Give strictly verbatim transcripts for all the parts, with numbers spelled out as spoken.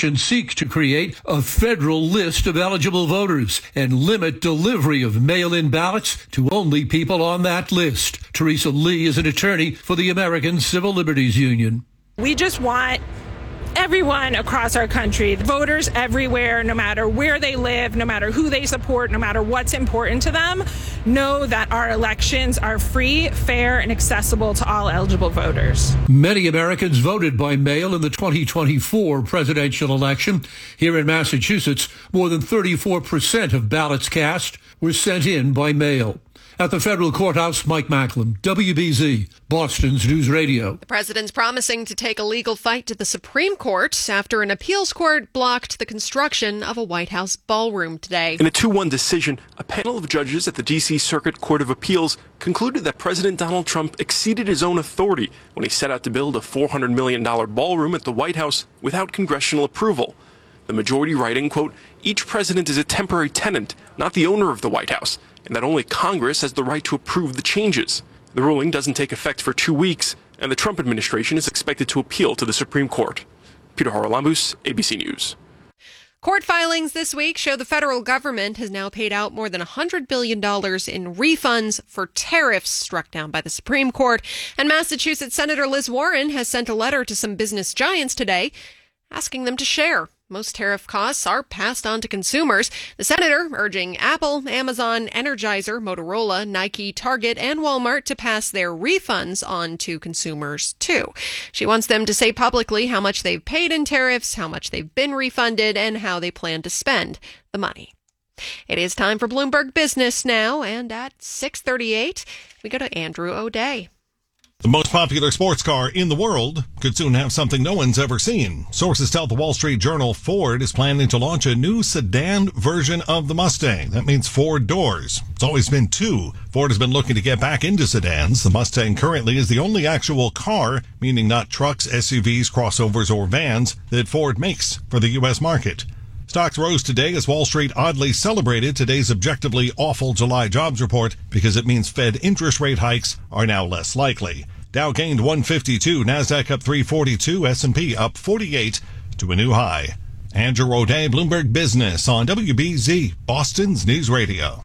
legislation seeks to create a federal list of eligible voters and limit delivery of mail-in ballots to only people on that list. Teresa Lee is an attorney for the American Civil Liberties Union. We just want everyone across our country, voters everywhere, no matter where they live, no matter who they support, no matter what's important to them, know that our elections are free, fair, and accessible to all eligible voters. Many Americans voted by mail in the twenty twenty-four presidential election. Here in Massachusetts, more than thirty-four percent of ballots cast were sent in by mail. At the federal courthouse, Mike Macklin, W B Z, Boston's News Radio. The president's promising to take a legal fight to the Supreme Court after an appeals court blocked the construction of a White House ballroom today. In a two one decision, a panel of judges at the D C Circuit Court of Appeals concluded that President Donald Trump exceeded his own authority when he set out to build a four hundred million dollars ballroom at the White House without congressional approval. The majority writing, quote, "Each president is a temporary tenant, not the owner of the White House, and that only Congress has the right to approve the changes." The ruling doesn't take effect for two weeks, and the Trump administration is expected to appeal to the Supreme Court. Peter Haralambous, A B C News. Court filings this week show the federal government has now paid out more than one hundred billion dollars in refunds for tariffs struck down by the Supreme Court. And Massachusetts Senator Liz Warren has sent a letter to some business giants today asking them to share. Most tariff costs are passed on to consumers. The senator urging Apple, Amazon, Energizer, Motorola, Nike, Target, and Walmart to pass their refunds on to consumers, too. She wants them to say publicly how much they've paid in tariffs, how much they've been refunded, and how they plan to spend the money. It is time for Bloomberg Business now, and at six thirty-eight, we go to Andrew O'Day. The most popular sports car in the world could soon have something no one's ever seen. Sources tell the Wall Street Journal Ford is planning to launch a new sedan version of the Mustang. That means four doors. It's always been two. Ford has been looking to get back into sedans. The Mustang currently is the only actual car, meaning not trucks, S U Vs, crossovers, or vans, that Ford makes for the U S market. Stocks rose today as Wall Street oddly celebrated today's objectively awful July jobs report because it means Fed interest rate hikes are now less likely. Dow gained one fifty-two, NASDAQ up three forty-two, S and P up forty-eight to a new high. Andrew O'Day, Bloomberg Business on W B Z, Boston's News Radio.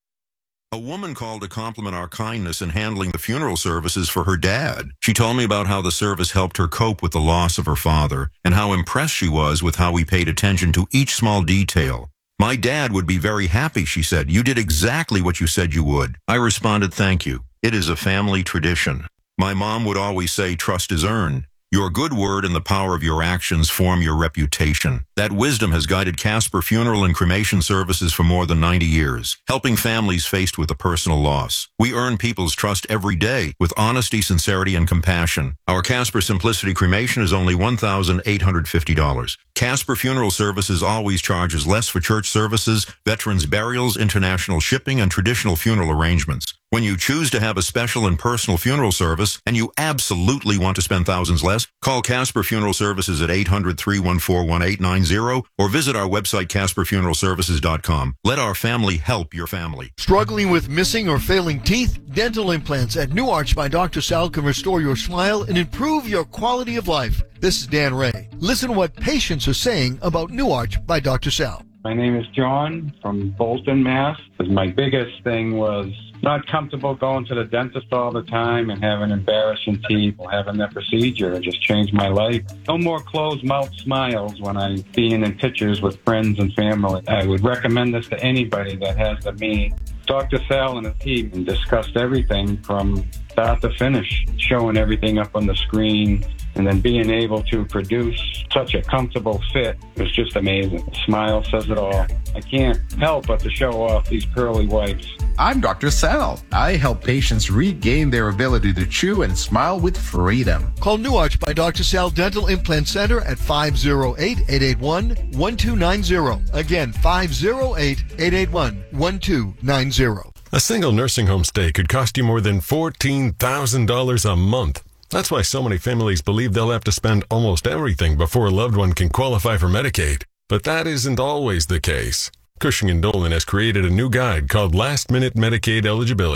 A woman called to compliment our kindness in handling the funeral services for her dad. She told me about how the service helped her cope with the loss of her father and how impressed she was with how we paid attention to each small detail. "My dad would be very happy," she said. "You did exactly what you said you would." I responded, "Thank you. It is a family tradition." My mom would always say, "Trust is earned." Your good word and the power of your actions form your reputation. That wisdom has guided Casper Funeral and Cremation Services for more than ninety years, helping families faced with a personal loss. We earn people's trust every day with honesty, sincerity, and compassion. Our Casper Simplicity Cremation is only one thousand eight hundred fifty dollars. Casper Funeral Services always charges less for church services, veterans' burials, international shipping, and traditional funeral arrangements. When you choose to have a special and personal funeral service, and you absolutely want to spend thousands less, call Casper Funeral Services at eight hundred, three one four, one eight nine zero or visit our website, casper funeral services dot com. Let our family help your family. Struggling with missing or failing teeth? Dental implants at New Arch by Doctor Sal can restore your smile and improve your quality of life. This is Dan Ray. Listen to what patients are saying about New Arch by Doctor Sal. My name is John from Bolton, Mass. My biggest thing was not comfortable going to the dentist all the time and having embarrassing teeth or having that procedure. It just changed my life. No more closed mouth smiles when I'm being in pictures with friends and family. I would recommend this to anybody that has the means. Doctor Sal and his team discussed everything from start to finish, showing everything up on the screen, and then being able to produce such a comfortable fit was just amazing. The smile says it all. I can't help but to show off these pearly whites. I'm Doctor Sal. I help patients regain their ability to chew and smile with freedom. Call New Arch by Doctor Sal Dental Implant Center at five oh eight, eight eight one, one two nine zero. Again, five oh eight, eight eight one, one two nine zero. A single nursing home stay could cost you more than fourteen thousand dollars a month. That's why so many families believe they'll have to spend almost everything before a loved one can qualify for Medicaid. But that isn't always the case. Cushing and Dolan has created a new guide called Last Minute Medicaid Eligibility.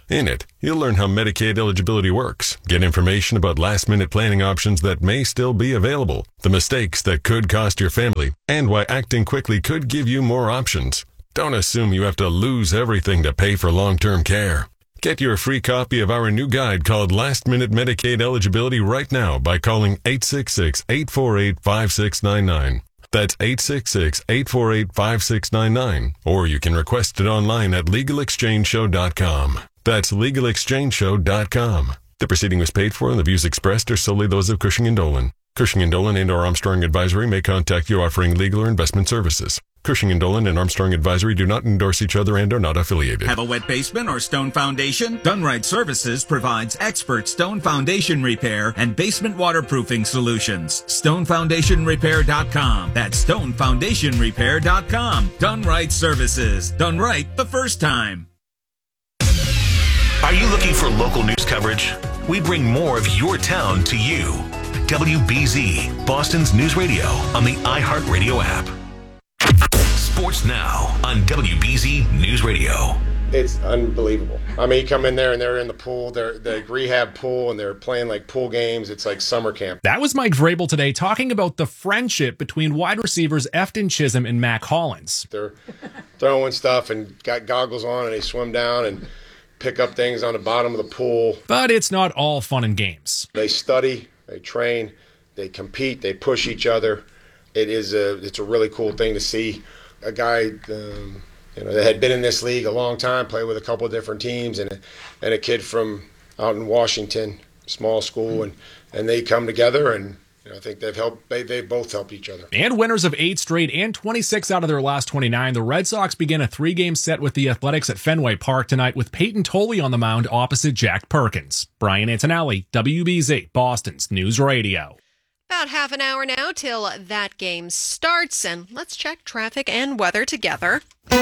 In it, you'll learn how Medicaid eligibility works, get information about last-minute planning options that may still be available, the mistakes that could cost your family, and why acting quickly could give you more options. Don't assume you have to lose everything to pay for long-term care. Get your free copy of our new guide called Last Minute Medicaid Eligibility right now by calling eight six six, eight four eight, five six nine nine. That's eight six six, eight four eight, five six nine nine. Or you can request it online at legal exchange show dot com. That's legal exchange show dot com. The proceeding was paid for and the views expressed are solely those of Cushing and Dolan. Cushing and Dolan and or Armstrong Advisory may contact you offering legal or investment services. Cushing and Dolan and Armstrong Advisory do not endorse each other and are not affiliated. Have a wet basement or stone foundation? Dunright Services provides expert stone foundation repair and basement waterproofing solutions. stone foundation repair dot com. That's stone foundation repair dot com. Dunright Services. Done right the first time. Are you looking for local news coverage? We bring more of your town to you. W B Z, Boston's news radio on the iHeartRadio app. Sports now on W B Z News Radio. It's unbelievable. I mean, you come in there and they're in the pool, they're the rehab pool, and they're playing like pool games. It's like summer camp. That was Mike Vrabel today talking about the friendship between wide receivers Efton Chisholm and Mac Hollins. They're throwing stuff and got goggles on, and they swim down and pick up things on the bottom of the pool. But it's not all fun and games. They study, they train, they compete, they push each other. It is a it's a really cool thing to see. A guy um, you know that had been in this league a long time, played with a couple of different teams, and a, and a kid from out in Washington, small school, and, and they come together, and you know, I think they've helped. They they both helped each other. And winners of eight straight and twenty-six out of their last twenty-nine, the Red Sox begin a three-game set with the Athletics at Fenway Park tonight with Peyton Tolley on the mound opposite Jack Perkins. Brian Antonelli, W B Z, Boston's News Radio. About half an hour now till that game starts, and let's check traffic and weather together.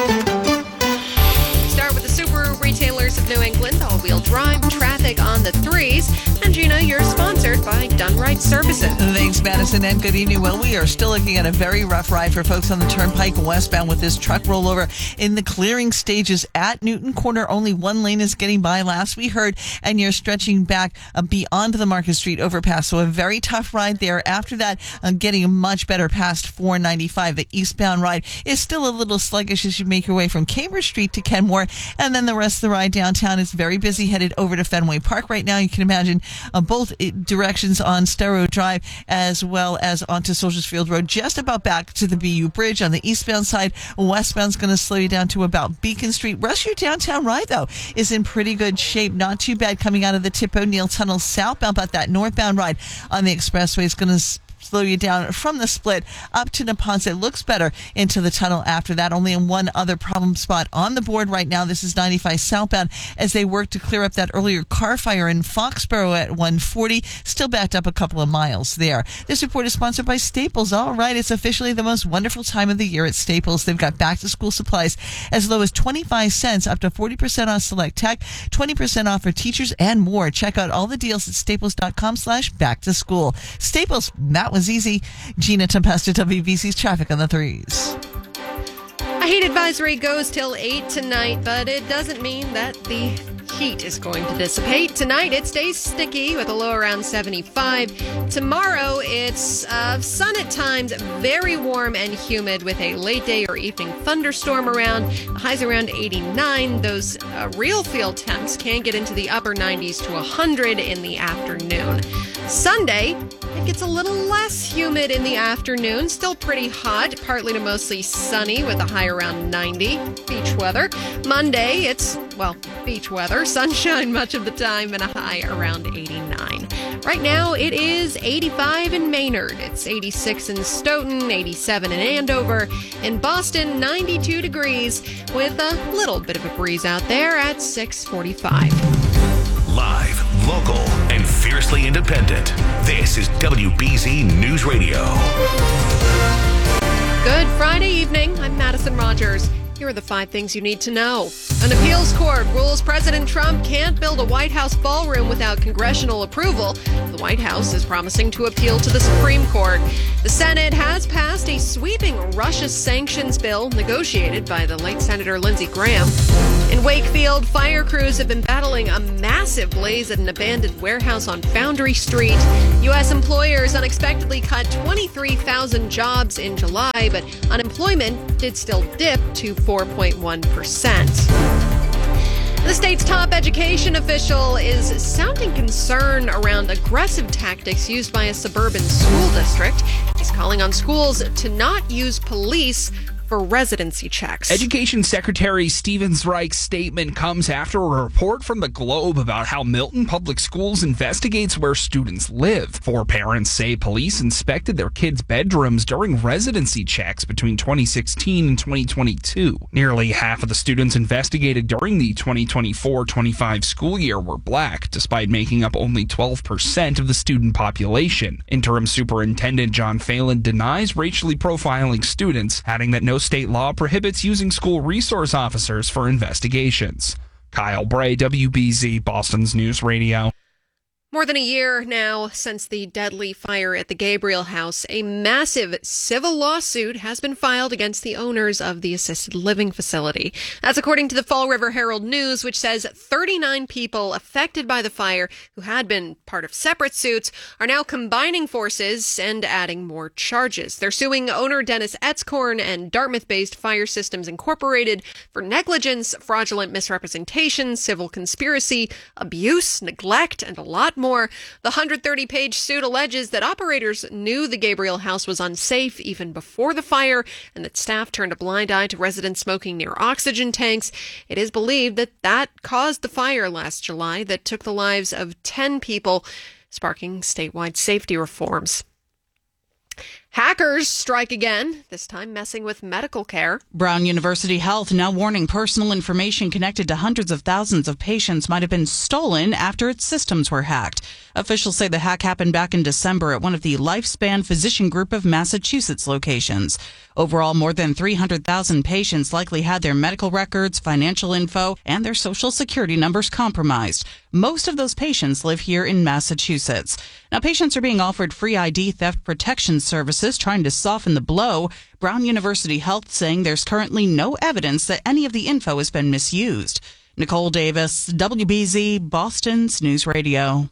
Start with the Subaru Retailers of New England, all-wheel drive traffic on the threes. And Gina, you're sponsored by Dunright Services. Thanks, Madison, and good evening. Well, we are still looking at a very rough ride for folks on the Turnpike westbound with this truck rollover in the clearing stages at Newton Corner. Only one lane is getting by, last we heard, and you're stretching back uh, beyond the Market Street overpass. So a very tough ride there. After that, uh, getting much better past four ninety-five. The eastbound ride is still a little sluggish as you make your way from Cambridge Street to Kenmore. And then the rest of the ride downtown is very busy, headed over to Fenway Park right now. You can imagine uh, both directions on Starrow Drive as well as onto Soldiers Field Road, just about back to the B U Bridge. On the eastbound side, westbound's going to slow you down to about Beacon Street. Rest of your downtown ride, though, is in pretty good shape. Not too bad coming out of the Tip O'Neill Tunnel southbound, but that northbound ride on the expressway is going to slow you down from the split up to Neponset. Looks better into the tunnel after that. Only in one other problem spot on the board right now. This is ninety-five southbound as they work to clear up that earlier car fire in Foxborough at one forty. Still backed up a couple of miles there. This report is sponsored by Staples. All right, it's officially the most wonderful time of the year at Staples. They've got back to school supplies as low as twenty-five cents up to forty percent off select tech, twenty percent off for teachers and more. Check out all the deals at staples.com slash back to school. Staples, that was easy. Gina Tempesta, W B C's traffic on the threes. A heat advisory goes till eight tonight, but it doesn't mean that the heat is going to dissipate. Tonight, it stays sticky with a low around seventy-five. Tomorrow, it's uh, sun at times, very warm and humid with a late day or evening thunderstorm around. Highs around eighty-nine. Those uh, real field temps can get into the upper nineties to one hundred in the afternoon. Sunday, it gets a little less humid in the afternoon. Still pretty hot, partly to mostly sunny with a high around ninety. Beach weather. Monday, it's, well, beach weather. Sunshine much of the time and a high around eighty-nine. Right now, it is eighty-five in Maynard. It's eighty-six in Stoughton, eighty-seven in Andover. In Boston, ninety-two degrees with a little bit of a breeze out there at six forty-five. Live, local, and fiercely independent. This is W B Z News Radio. Good Friday evening. I'm Madison Rogers. here are the five things you need to know. An appeals court rules President Trump can't build a White House ballroom without congressional approval. The White House is promising to appeal to the Supreme Court. The Senate has passed a sweeping Russia sanctions bill negotiated by the late Senator Lindsey Graham. In Wakefield, fire crews have been battling a massive blaze at an abandoned warehouse on Foundry Street. U S employers unexpectedly cut twenty-three thousand jobs in July, but unemployment did still dip to four point one percent. The state's top education official is sounding concern around aggressive tactics used by a suburban school district. He's calling on schools to not use police for residency checks. Education Secretary Stephen Reich's statement comes after a report from the Globe about how Milton Public Schools investigates where students live. Four parents say police inspected their kids' bedrooms during residency checks between twenty sixteen and twenty twenty-two. Nearly half of the students investigated during the twenty twenty-four twenty-five school year were black, despite making up only twelve percent of the student population. Interim Superintendent John Phelan denies racially profiling students, adding that no state law prohibits using school resource officers for investigations. Kyle Bray, W B Z, Boston's News Radio. More than a year now since the deadly fire at the Gabriel House, a massive civil lawsuit has been filed against the owners of the assisted living facility. That's according to the Fall River Herald News, which says thirty-nine people affected by the fire who had been part of separate suits are now combining forces and adding more charges. They're suing owner Dennis Etzkorn and Dartmouth-based Fire Systems Incorporated for negligence, fraudulent misrepresentation, civil conspiracy, abuse, neglect, and a lot more. More. The one hundred thirty page suit alleges that operators knew the Gabriel House was unsafe even before the fire and that staff turned a blind eye to residents smoking near oxygen tanks. It is believed that that caused the fire last July that took the lives of ten people, sparking statewide safety reforms. Hackers strike again, this time messing with medical care. Brown University Health now warning personal information connected to hundreds of thousands of patients might have been stolen after its systems were hacked. Officials say the hack happened back in December at one of the Lifespan Physician Group of Massachusetts locations. Overall, more than three hundred thousand patients likely had their medical records, financial info, and their social security numbers compromised. Most of those patients live here in Massachusetts. Now, patients are being offered free I D theft protection services, trying to soften the blow. Brown University Health saying there's currently no evidence that any of the info has been misused. Nicole Davis, W B Z, Boston's News Radio.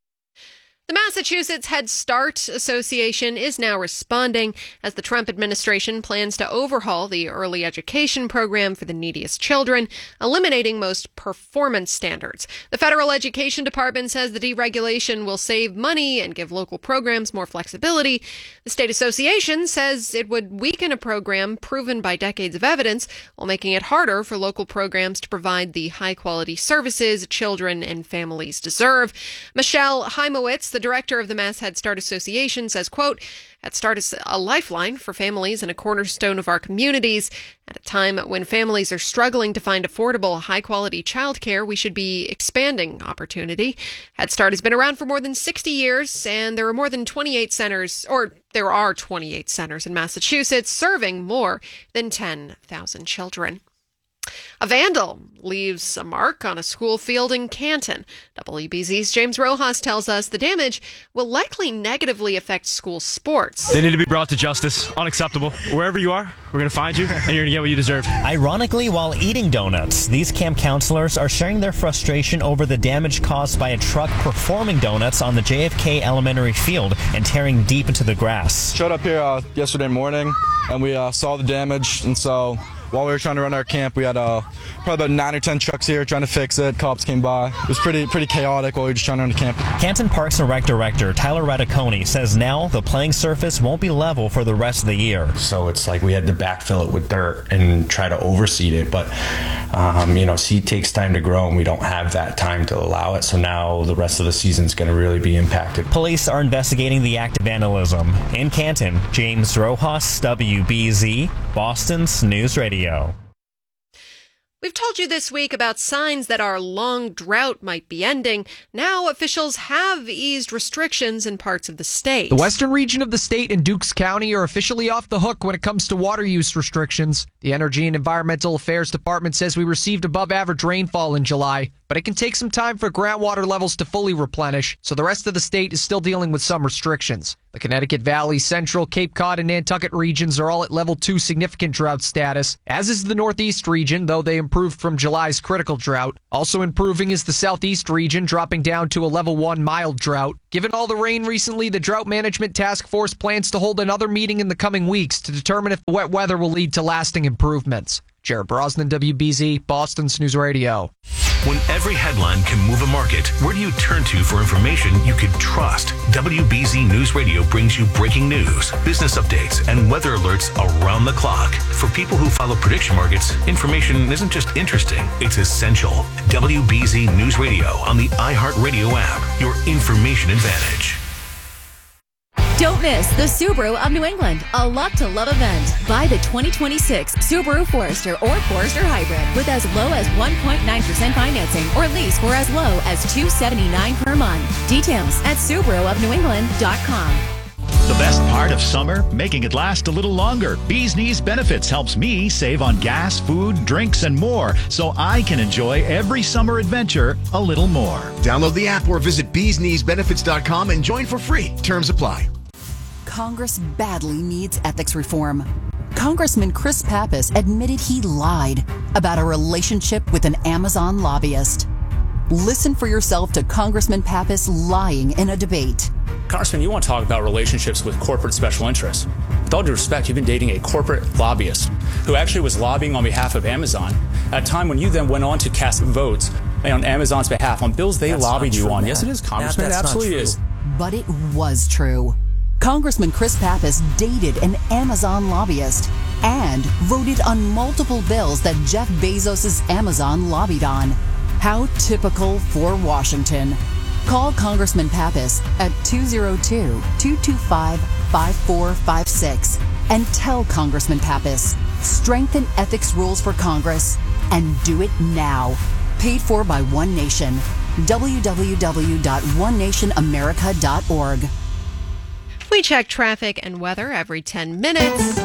The Massachusetts Head Start Association is now responding as the Trump administration plans to overhaul the early education program for the neediest children, eliminating most performance standards. The Federal Education Department says the deregulation will save money and give local programs more flexibility. The state association says it would weaken a program proven by decades of evidence while making it harder for local programs to provide the high-quality services children and families deserve. Michelle Heimowitz, the director of the Mass Head Start Association, says, quote, Head Start is a lifeline for families and a cornerstone of our communities. At a time when families are struggling to find affordable, high-quality childcare, we should be expanding opportunity. Head Start has been around for more than sixty years, and there are more than twenty-eight centers, or there are twenty-eight centers in Massachusetts, serving more than ten thousand children. A vandal leaves a mark on a school field in Canton. W B Z's James Rojas tells us the damage will likely negatively affect school sports. They need to be brought to justice. Unacceptable. Wherever you are, we're going to find you, and you're going to get what you deserve. Ironically, while eating donuts, these camp counselors are sharing their frustration over the damage caused by a truck performing donuts on the J F K Elementary Field and tearing deep into the grass. Showed up here uh, yesterday morning, and we uh, saw the damage, and so while we were trying to run our camp, we had uh, probably about nine or ten trucks here trying to fix it. Cops came by. It was pretty pretty chaotic while we were just trying to run the camp. Canton Parks and Rec Director Tyler Radiconi says now the playing surface won't be level for the rest of the year. So it's like we had to backfill it with dirt and try to overseed it. But, um, you know, seed takes time to grow, and we don't have that time to allow it. So now the rest of the season is going to really be impacted. Police are investigating the act of vandalism. In Canton, James Rojas, W B Z, Boston's News Radio. We've told you this week about signs that our long drought might be ending. Now officials have eased restrictions in parts of the state. The western region of the state and Dukes County are officially off the hook when it comes to water use restrictions. The Energy and Environmental Affairs Department says we received above average rainfall in July, but it can take some time for groundwater levels to fully replenish, so the rest of the state is still dealing with some restrictions. The Connecticut Valley, Central, Cape Cod, and Nantucket regions are all at level two significant drought status, as is the Northeast region, though they improved from July's critical drought. Also improving is the Southeast region, dropping down to a level one mild drought. Given all the rain recently, the Drought Management Task Force plans to hold another meeting in the coming weeks to determine if the wet weather will lead to lasting improvements. Jared Brosnan, W B Z, Boston's News Radio. When every headline can move a market, where do you turn to for information you can trust? W B Z News Radio brings you breaking news, business updates, and weather alerts around the clock. For people who follow prediction markets, information isn't just interesting, it's essential. W B Z News Radio on the iHeartRadio app, your information advantage. Don't miss the Subaru of New England, a lot to love event. Buy the twenty twenty-six Subaru Forester or Forester Hybrid with as low as one point nine percent financing or lease for as low as two hundred seventy-nine dollars per month. Details at Subaru of New England dot com. The best part of summer, making it last a little longer. Bee's Knees Benefits helps me save on gas, food, drinks, and more, so I can enjoy every summer adventure a little more. Download the app or visit bees knees benefits dot com and join for free. Terms apply. Congress badly needs ethics reform. Congressman Chris Pappas admitted he lied about a relationship with an Amazon lobbyist. Listen for yourself to Congressman Pappas lying in a debate. Congressman, you want to talk about relationships with corporate special interests. With all due respect, you've been dating a corporate lobbyist who actually was lobbying on behalf of Amazon at a time when you then went on to cast votes on Amazon's behalf on bills they That's lobbied you true, on. Matt. Yes, it is, Congressman. Matt, it absolutely is. But it was true. Congressman Chris Pappas dated an Amazon lobbyist and voted on multiple bills that Jeff Bezos' Amazon lobbied on. How typical for Washington. Call Congressman Pappas at two oh two, two two five, five four five six and tell Congressman Pappas, strengthen ethics rules for Congress and do it now. Paid for by One Nation. w w w dot one nation america dot org. We check traffic and weather every ten minutes.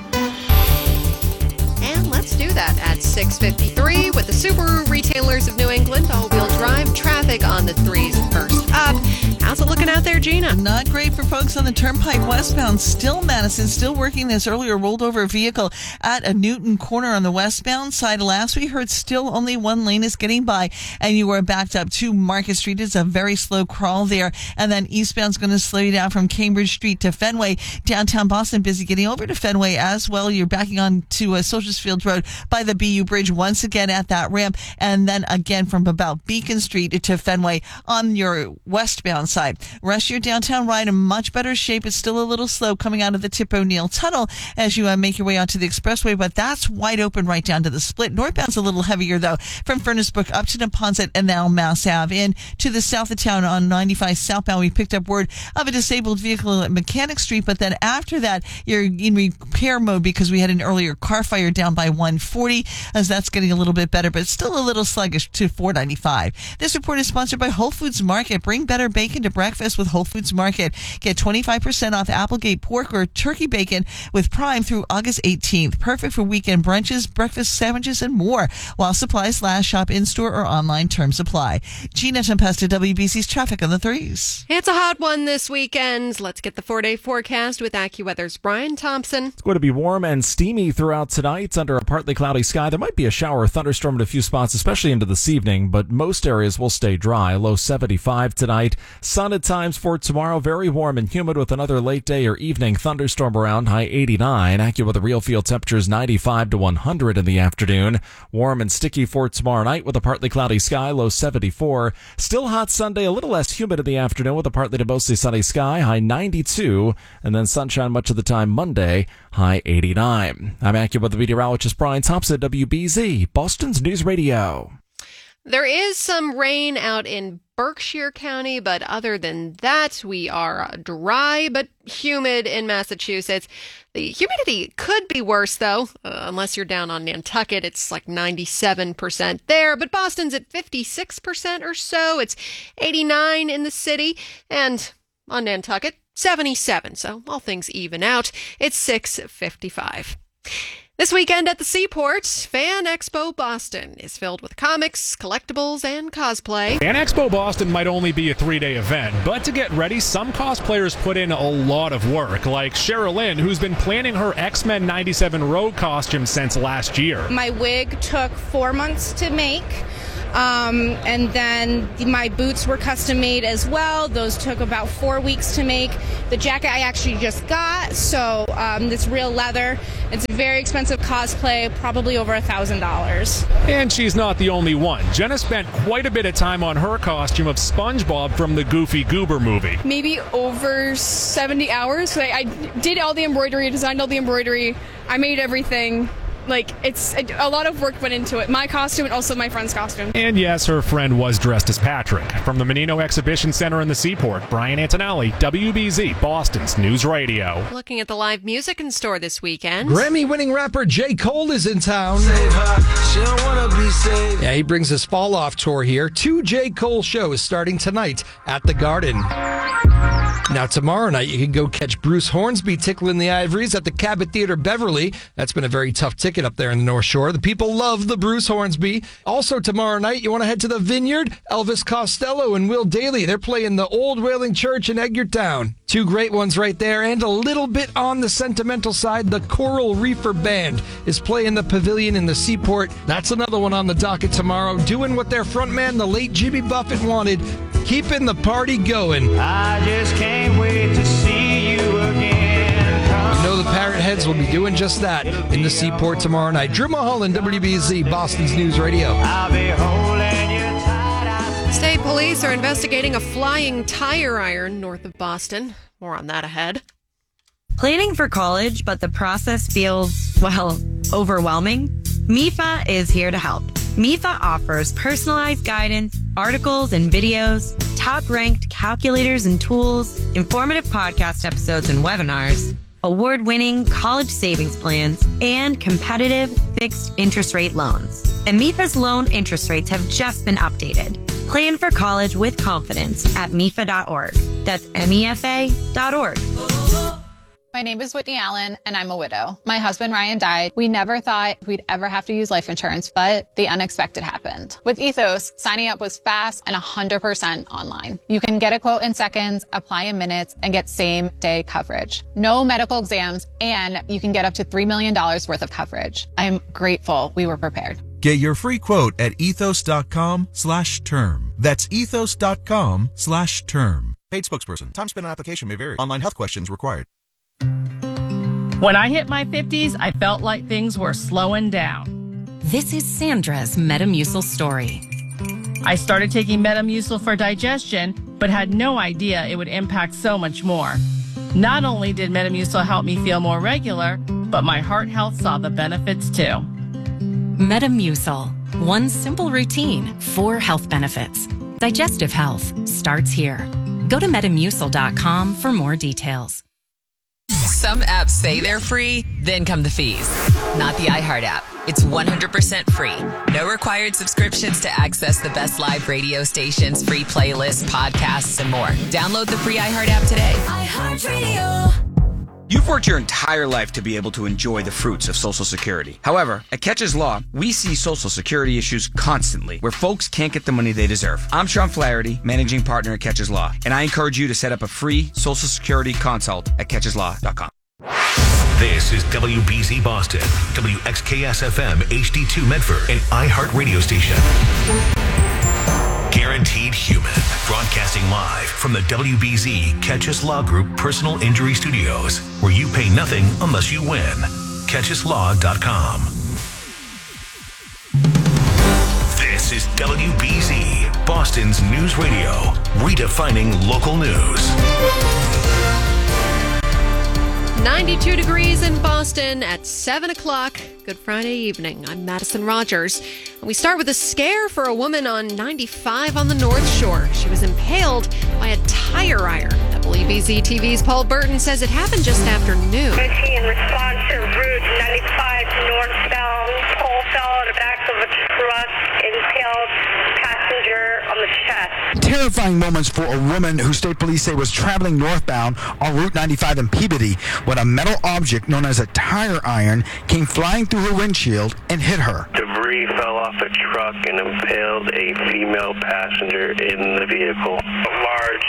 And let's do that at six fifty-three with the Subaru Retailers of New England all-wheel drive traffic on the threes first up. How's it looking out there, Gina? Not great for folks on the Turnpike westbound. Still Madison, still working this earlier rolled over vehicle at a Newton corner on the westbound side. Last we heard, still only one lane is getting by, and you are backed up to Market Street. It's a very slow crawl there. And then eastbound's going to slow you down from Cambridge Street to Fenway. Downtown Boston busy getting over to Fenway as well. You're backing on to uh, Soldiers Field Road by the B U Bridge once again at that ramp. And then again from about Beacon Street to Fenway on your westbound side. Rest of your downtown ride in much better shape. It's still a little slow coming out of the Tip O'Neill Tunnel as you uh, make your way out to the expressway, but that's wide open right down to the split. Northbound's a little heavier, though, from Furnace Brook up to Neponset and now Mass Ave. In to the south of town on ninety-five southbound, we picked up word of a disabled vehicle at Mechanic Street, but then after that, you're in repair mode because we had an earlier car fire down by one forty, as that's getting a little bit better, but still a little sluggish to four ninety-five. This report is sponsored by Whole Foods Market. Bring better bacon to breakfast with Whole Foods Market. Get twenty-five percent off Applegate pork or turkey bacon with Prime through August eighteenth. Perfect for weekend brunches, breakfast sandwiches, and more. While supplies last, shop in-store or online. Terms apply. Gina Tempesta, W B C's traffic on the threes. It's a hot one this weekend. Let's get the four-day forecast with AccuWeather's Brian Thompson. It's going to be warm and steamy throughout tonight under a partly cloudy sky. There might be a shower or thunderstorm in a few spots, especially into this evening, but most areas will stay dry. Low seventy-five tonight. Sun at times for tomorrow. Very warm and humid with another late day or evening thunderstorm around. High eighty-nine. AccuWeather real field temperatures ninety-five to one hundred in the afternoon. Warm and sticky for tomorrow night with a partly cloudy sky. Low seventy-four. Still hot Sunday. A little less humid in the afternoon with a partly to mostly sunny sky. High ninety-two. And then sunshine much of the time Monday. High eighty-nine. I'm AccuWeather meteorologist Brian Thompson, W B Z, Boston's News Radio. There is some rain out in Berkshire County, but other than that, we are dry but humid in Massachusetts. The humidity could be worse, though, uh, unless you're down on Nantucket. It's like ninety-seven percent there, but Boston's at fifty-six percent or so. It's eighty-nine in the city, and on Nantucket, seventy-seven. So all things even out. It's six fifty-five. This weekend at the Seaport, Fan Expo Boston is filled with comics, collectibles, and cosplay. Fan Expo Boston might only be a three-day event, but to get ready, some cosplayers put in a lot of work, like Cheryl Lynn, who's been planning her X-Men ninety-seven Rogue costume since last year. My wig took four months to make. Um, and then my boots were custom made as well. Those took about four weeks to make. The jacket I actually just got, so um, it's real leather. It's a very expensive cosplay, probably over a thousand dollars. And she's not the only one. Jenna spent quite a bit of time on her costume of SpongeBob from the Goofy Goober movie. Maybe over seventy hours. I, I did all the embroidery, designed all the embroidery. I made everything. Like, it's a lot of work went into it. My costume and also my friend's costume. And yes, her friend was dressed as Patrick. From the Menino Exhibition Center in the Seaport, Brian Antonelli, W B Z, Boston's News Radio. Looking at the live music in store this weekend. Grammy-winning rapper J. Cole is in town. Save her. She don't wanna be saved. Yeah, he brings his fall-off tour here. Two J. Cole shows starting tonight at the Garden. Now, tomorrow night, you can go catch Bruce Hornsby tickling the Ivories at the Cabot Theater Beverly. That's been a very tough ticket up there in the North Shore. The people love the Bruce Hornsby. Also, tomorrow night, you want to head to the Vineyard? Elvis Costello and Will Daly. They're playing the Old Whaling Church in Edgartown. Two great ones right there. And a little bit on the sentimental side, the Coral Reefer Band is playing the Pavilion in the Seaport. That's another one on the docket tomorrow, doing what their frontman, the late Jimmy Buffett, wanted, keeping the party going. I just can't wait to see you again. You know the Parrot Heads will be doing just that in the Seaport tomorrow night. Drew Mulholland, W B Z, Boston's News Radio. I'll be holding you tight. State police are investigating a flying tire iron north of Boston. More on that ahead. Planning for college, but the process feels, well, overwhelming? M I F A is here to help. M I F A offers personalized guidance, articles and videos, top-ranked calculators and tools, informative podcast episodes and webinars, award-winning college savings plans, and competitive fixed interest rate loans. And M I F A's loan interest rates have just been updated. Plan for college with confidence at M I F A dot org. That's M E F A dot org. My name is Whitney Allen, and I'm a widow. My husband, Ryan, died. We never thought we'd ever have to use life insurance, but the unexpected happened. With Ethos, signing up was fast and one hundred percent online. You can get a quote in seconds, apply in minutes, and get same-day coverage. No medical exams, and you can get up to three million dollars worth of coverage. I'm grateful we were prepared. Get your free quote at ethos.com slash term. That's ethos.com slash term. Paid spokesperson. Time spent on application may vary. Online health questions required. When I hit my fifties, I felt like things were slowing down. This is Sandra's Metamucil story. I started taking Metamucil for digestion, but had no idea it would impact so much more. Not only did Metamucil help me feel more regular, but my heart health saw the benefits too. Metamucil. One simple routine, four health benefits. Digestive health starts here. Go to metamucil dot com for more details. Some apps say they're free, then come the fees. Not the iHeart app. It's one hundred percent free. No required subscriptions to access the best live radio stations, free playlists, podcasts, and more. Download the free iHeart app today. iHeartRadio. You've worked your entire life to be able to enjoy the fruits of Social Security. However, at Catches Law, we see Social Security issues constantly where folks can't get the money they deserve. I'm Sean Flaherty, managing partner at Catches Law, and I encourage you to set up a free Social Security consult at catches law dot com. This is W B Z Boston, W X K S F M H D two Medford, an iHeart radio station. Guaranteed Human, broadcasting live from the W B Z Catches Law Group Personal Injury Studios, where you pay nothing unless you win. catches law dot com. This is W B Z, Boston's news radio, redefining local news. ninety-two degrees in Boston at seven o'clock. Good Friday evening. I'm Madison Rogers. And we start with a scare for a woman on ninety-five on the North Shore. She was impaled by a tire iron. W B Z T V's Paul Burton says it happened just after noon. In response to Route ninety-five northbound, pole fell out of the back of a truck, impaled passenger on the chest. Terrifying moments for a woman who state police say was traveling northbound on Route ninety-five in Peabody when a metal object known as a tire iron came flying through her windshield and hit her. Debris fell off a truck and impaled a female passenger in the vehicle. A large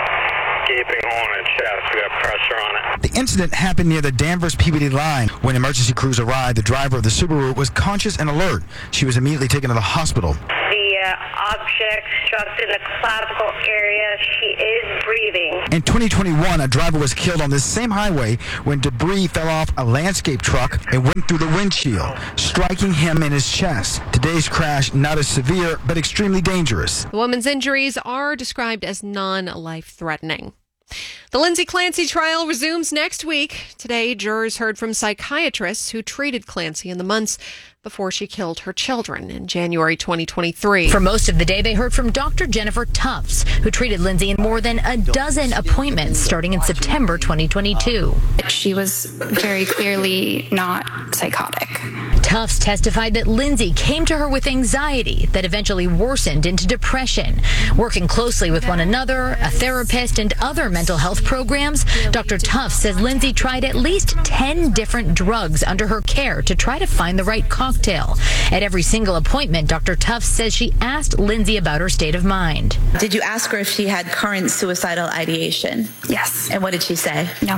gaping hole in the chest. We got pressure on it. The incident happened near the Danvers-Peabody line. When emergency crews arrived, the driver of the Subaru was conscious and alert. She was immediately taken to the hospital. The uh, object struck in the clavicle area. She is breathing. In twenty twenty-one, a driver was killed on this same highway when debris fell off a landscape truck and went through the windshield, striking him in his chest. Today's crash, not as severe, but extremely dangerous. The woman's injuries are described as non-life-threatening. The Lindsay Clancy trial resumes next week. Today, jurors heard from psychiatrists who treated Clancy in the months before she killed her children in January twenty twenty-three. For most of the day, they heard from Doctor Jennifer Tufts, who treated Lindsay in more than a dozen appointments starting in September twenty twenty-two. She was very clearly not psychotic. Tufts testified that Lindsay came to her with anxiety that eventually worsened into depression. Working closely with one another, a therapist, and other mental health programs, Doctor Tufts says Lindsay tried at least ten different drugs under her care to try to find the right cocktail. At every single appointment, Doctor Tufts says she asked Lindsay about her state of mind. Did you ask her if she had current suicidal ideation? Yes. And what did she say? No.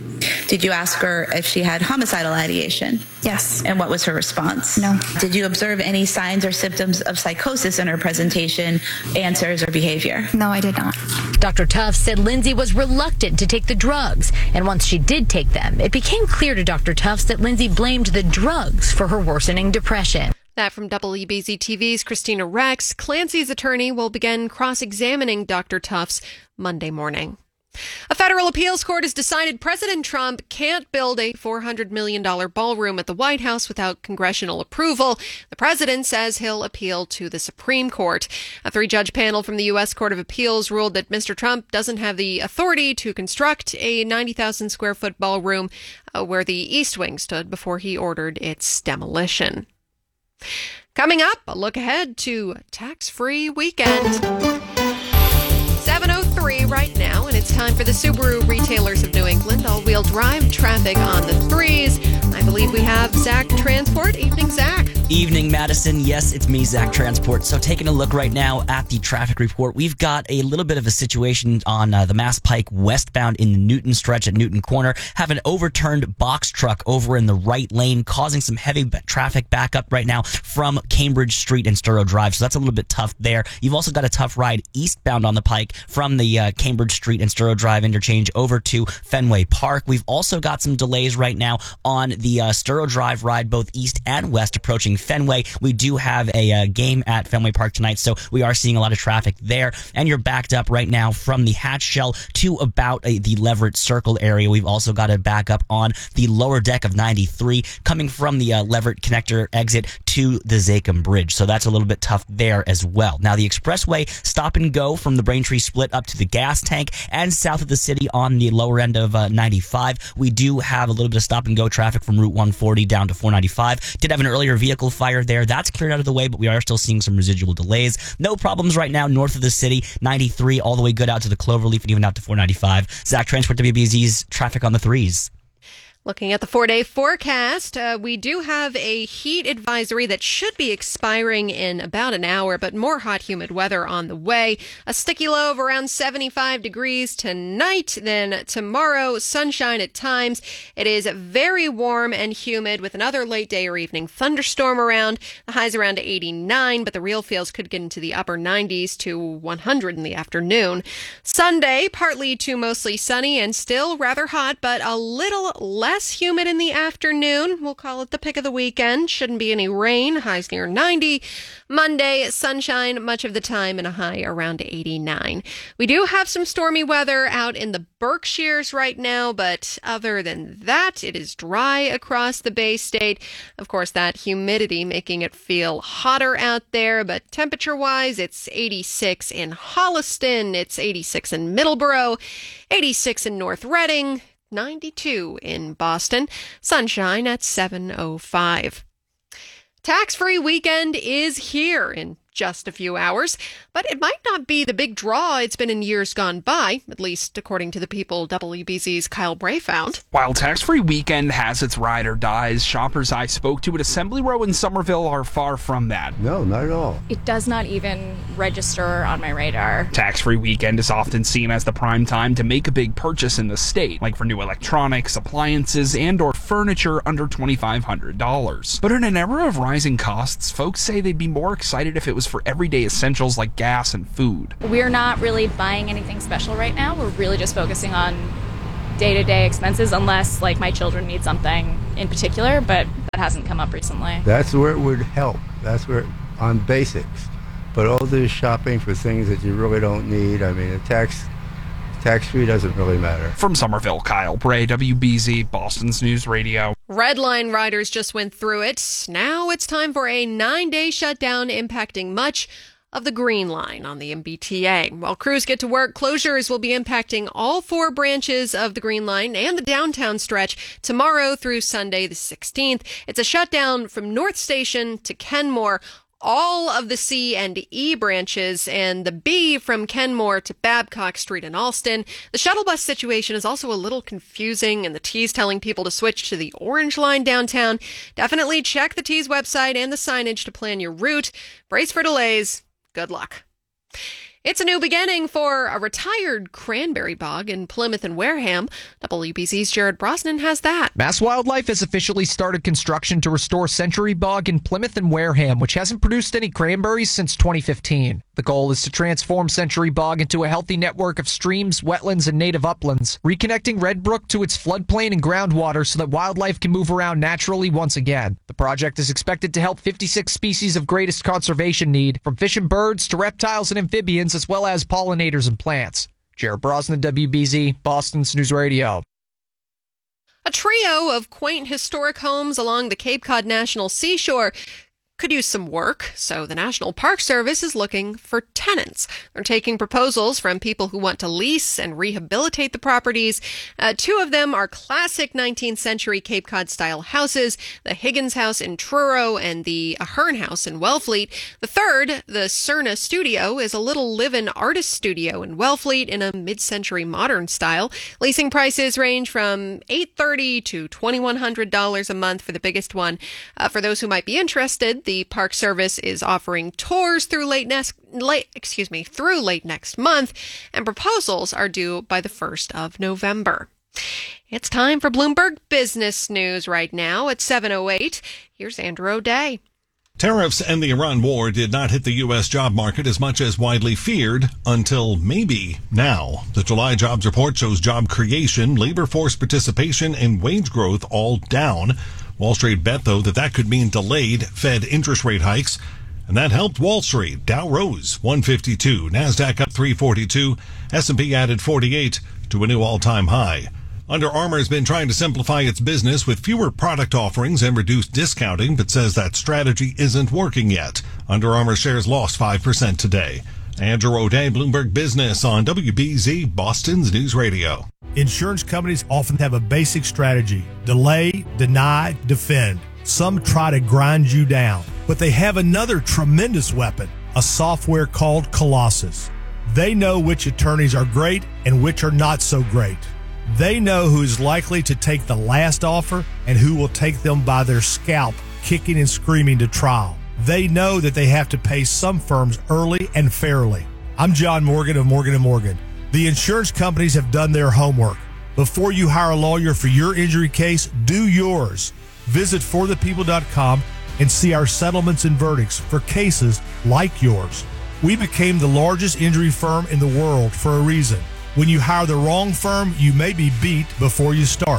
Did you ask her if she had homicidal ideation? Yes. And what was her response? No. Did you observe any signs or symptoms of psychosis in her presentation, answers, or behavior? No, I did not. Doctor Tufts said Lindsay was reluctant to take the drugs, and once she did take them, it became clear to Doctor Tufts that Lindsay blamed the drugs for her worsening depression. That from W B Z T V's Christina Rex. Clancy's attorney will begin cross-examining Doctor Tufts Monday morning. A federal appeals court has decided President Trump can't build a four hundred million dollars ballroom at the White House without congressional approval. The president says he'll appeal to the Supreme Court. A three-judge panel from the U S Court of Appeals ruled that Mister Trump doesn't have the authority to construct a ninety thousand square foot ballroom uh, where the East Wing stood before he ordered its demolition. Coming up, a look ahead to tax-free weekend. seven oh three right now, and it's time for the Subaru Retailers of New England all-wheel drive traffic on the threes. I believe we have Zach Transport. Evening, Zach. Evening, Madison. Yes, it's me, Zach Transport. So taking a look right now at the traffic report, we've got a little bit of a situation on uh, the Mass Pike westbound in the Newton stretch at Newton Corner. Have an overturned box truck over in the right lane, causing some heavy b- traffic backup right now from Cambridge Street and Sturrow Drive. So that's a little bit tough there. You've also got a tough ride eastbound on the Pike from the uh, Cambridge Street and Sturrow Drive interchange over to Fenway Park. We've also got some delays right now on the uh, Sturrow Drive ride, both east and west, approaching Fenway. We do have a uh, game at Fenway Park tonight, so we are seeing a lot of traffic there. And you're backed up right now from the Hatch Shell to about uh, the Leverett Circle area. We've also got a backup on the lower deck of ninety-three coming from the uh, Leverett connector exit to the Zachem Bridge. So that's a little bit tough there as well. Now, the expressway stop and go from the Braintree split up to the gas tank and south of the city on the lower end of uh, ninety-five. We do have a little bit of stop and go traffic from Route one forty down to four ninety-five. Did have an earlier vehicle fire there. That's cleared out of the way, but we are still seeing some residual delays. No problems right now north of the city, ninety-three all the way good out to the Cloverleaf and even out to four ninety-five. Zach Transport, W B Z's traffic on the threes. Looking at the four-day forecast, uh, we do have a heat advisory that should be expiring in about an hour, but more hot, humid weather on the way. A sticky low of around seventy-five degrees tonight. Then tomorrow, sunshine at times. It is very warm and humid with another late day or evening thunderstorm around. The highs around eighty-nine, but the real feels could get into the upper nineties to one hundred in the afternoon. Sunday, partly to mostly sunny and still rather hot, but a little less less humid in the afternoon. We'll call it the pick of the weekend. Shouldn't be any rain. Highs near ninety. Monday, sunshine much of the time and a high around eighty-nine. We do have some stormy weather out in the Berkshires right now, but other than that, it is dry across the Bay State. Of course, that humidity making it feel hotter out there, but temperature-wise, it's eighty-six in Holliston, it's eighty-six in Middleborough, eighty-six in North Reading, ninety-two in Boston, sunshine at seven oh five. Tax-free weekend is here in just a few hours, but it might not be the big draw it's been in years gone by, at least according to the people W B Z's Kyle Bray found. While tax-free weekend has its ride or dies, shoppers I spoke to at Assembly Row in Somerville are far from that. No, not at all. It does not even register on my radar. Tax-free weekend is often seen as the prime time to make a big purchase in the state, like for new electronics, appliances, and or furniture under twenty-five hundred dollars. But in an era of rising costs, folks say they'd be more excited if it was for everyday essentials like gas and food. We're not really buying anything special right now. We're really just focusing on day-to-day expenses, unless like my children need something in particular, but that hasn't come up recently. That's where it would help. That's where, on basics. But all this shopping for things that you really don't need, I mean, a tax tax-free doesn't really matter. From Somerville, Kyle Bray, W B Z, Boston's News Radio. Red Line riders just went through it. Now it's time for a nine-day shutdown impacting much of the Green Line on the M B T A. While crews get to work, closures will be impacting all four branches of the Green Line and the downtown stretch tomorrow through Sunday the sixteenth. It's a shutdown from North Station to Kenmore, all of the C and E branches, and the B from Kenmore to Babcock Street in Alston. The shuttle bus situation is also a little confusing, and the T's telling people to switch to the Orange Line downtown. Definitely check the T's website and the signage to plan your route. Brace for delays. Good luck. It's a new beginning for a retired cranberry bog in Plymouth and Wareham. W B Z's Jared Brosnan has that. Mass Wildlife has officially started construction to restore Century Bog in Plymouth and Wareham, which hasn't produced any cranberries since twenty fifteen. The goal is to transform Century Bog into a healthy network of streams, wetlands, and native uplands, reconnecting Red Brook to its floodplain and groundwater so that wildlife can move around naturally once again. The project is expected to help fifty-six species of greatest conservation need, from fish and birds to reptiles and amphibians, as well as pollinators and plants. Jared Brosnan, W B Z, Boston's News Radio. A trio of quaint historic homes along the Cape Cod National Seashore could use some work, so the National Park Service is looking for tenants. They're taking proposals from people who want to lease and rehabilitate the properties. Uh, two of them are classic nineteenth century Cape Cod-style houses, the Higgins House in Truro and the Ahern House in Wellfleet. The third, the Cerna Studio, is a little live-in artist studio in Wellfleet in a mid-century modern style. Leasing prices range from eight hundred thirty dollars to twenty-one hundred dollars a month for the biggest one. Uh, for those who might be interested, the Park Service is offering tours through late next, late, excuse me, through late next month, and proposals are due by the first of November. It's time for Bloomberg Business News right now at seven oh eight. Here's Andrew O'Day. Tariffs and the Iran war did not hit the U S job market as much as widely feared until maybe now. The July jobs report shows job creation, labor force participation, and wage growth all down. Wall Street bet, though, that that could mean delayed Fed interest rate hikes, and that helped Wall Street. Dow rose one fifty-two, NASDAQ up three forty-two, S and P added forty-eight to a new all-time high. Under Armour has been trying to simplify its business with fewer product offerings and reduced discounting, but says that strategy isn't working yet. Under Armour shares lost five percent today. Andrew O'Day, Bloomberg Business on W B Z, Boston's News Radio. Insurance companies often have a basic strategy: delay, deny, defend. Some try to grind you down, but they have another tremendous weapon, a software called Colossus. They know which attorneys are great and which are not so great. They know who is likely to take the last offer and who will take them by their scalp, kicking and screaming to trial. They know that they have to pay some firms early and fairly. I'm John Morgan of Morgan and Morgan. The insurance companies have done their homework. Before you hire a lawyer for your injury case, do yours. Visit for the people dot com and see our settlements and verdicts for cases like yours. We became the largest injury firm in the world for a reason. When you hire the wrong firm, you may be beat before you start.